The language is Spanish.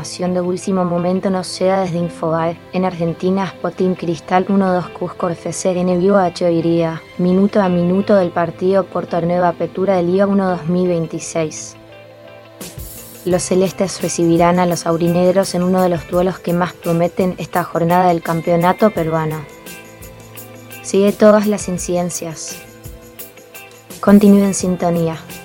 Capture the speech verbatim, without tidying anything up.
información de último momento nos llega desde Infobae. En Argentina, Sporting Cristal uno dos Cusco F C en vivo a iría. Minuto a minuto del partido por torneo de apertura de Liga uno dos mil veintiséis. Los celestes recibirán a los aurinegros en uno de los duelos que más prometen esta jornada del campeonato peruano. Sigue todas las incidencias. Continúe en sintonía.